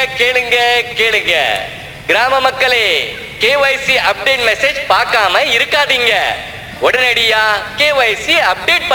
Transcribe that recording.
கேளுங்க கேளுங்க கிராம மக்களே, KYC அப்டேட் மெசேஜ் பார்க்காம இருக்காதீங்க. உடனடியா KYC அப்டேட்